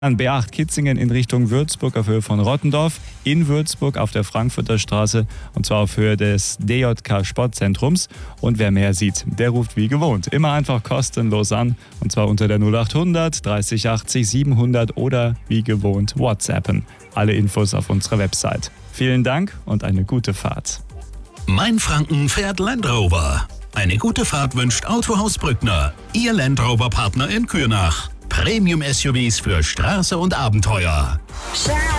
An B8 Kitzingen in Richtung Würzburg auf Höhe von Rottendorf, in Würzburg auf der Frankfurter Straße und zwar auf Höhe des DJK Sportzentrums. Und wer mehr sieht, der ruft wie gewohnt immer einfach kostenlos an und zwar unter der 0800 30 80 700 oder wie gewohnt WhatsAppen. Alle Infos auf unserer Website. Vielen Dank und eine gute Fahrt. Mainfranken fährt Land Rover. Eine gute Fahrt wünscht Autohaus Brückner, Ihr Land Rover Partner in Kürnach. Premium-SUVs für Straße und Abenteuer.